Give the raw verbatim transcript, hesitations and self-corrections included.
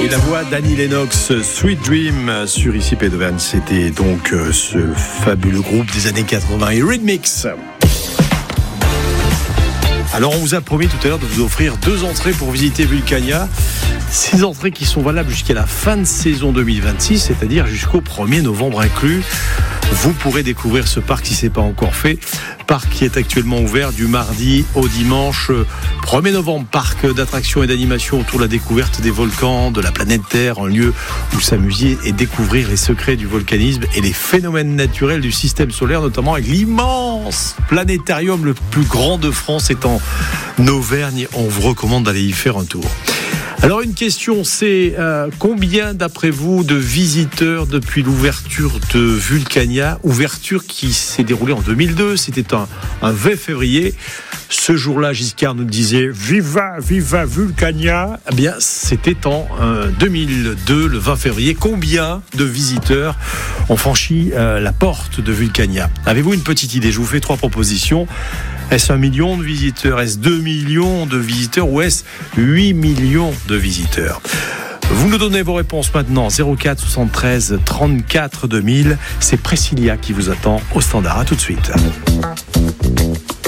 la voix d'Annie Lennox, Sweet Dream sur I C P d'Auvergne. C'était donc ce fabuleux groupe des années quatre-vingts, Eurythmics. Alors on vous a promis tout à l'heure de vous offrir deux entrées pour visiter Vulcania. Ces entrées qui sont valables jusqu'à la fin de saison deux mille vingt-six, c'est-à-dire jusqu'au premier novembre inclus. Vous pourrez découvrir ce parc si ce n'est pas encore fait. Parc qui est actuellement ouvert du mardi au dimanche premier novembre. Parc d'attractions et d'animation autour de la découverte des volcans, de la planète Terre, un lieu où s'amuser et découvrir les secrets du volcanisme et les phénomènes naturels du système solaire, notamment avec l'immense planétarium le plus grand de France est en Auvergne. On vous recommande d'aller y faire un tour. Alors une question, c'est euh, combien d'après vous de visiteurs depuis l'ouverture de Vulcania, ouverture qui s'est déroulée en deux mille deux, c'était un, un vingt février. Ce jour-là, Giscard nous disait « Viva, viva Vulcania !» Eh bien, c'était en euh, deux mille deux, le vingt février. Combien de visiteurs ont franchi euh, la porte de Vulcania ? Avez-vous une petite idée ? Je vous fais trois propositions. Est-ce un million de visiteurs ? Est-ce deux millions de visiteurs ? Ou est-ce huit millions de visiteurs ? Vous nous donnez vos réponses maintenant. zéro quatre soixante-treize trente-quatre deux mille. C'est Priscilla qui vous attend au standard. À tout de suite.